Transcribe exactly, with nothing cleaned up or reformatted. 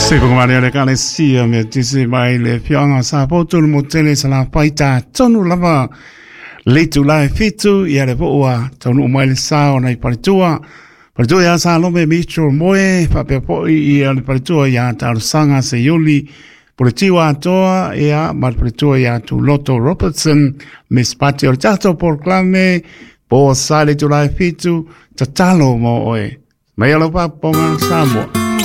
Se ko mari ole kale sia me tisi mai le fianga sa potu mo tele sala paita tonu lava le tu lai fitu ia le voa tonu mai le sa ona i paritua paritua ia sa lo me mitro moe fa pe po ia le paritua ia taru sanga se yuli paritua toa ia mar paritua ia tu Loto Robertson Miss Patio Tato por clame po sa le tu lai fitu tatalo mo oe mai alo pa ponga Samoa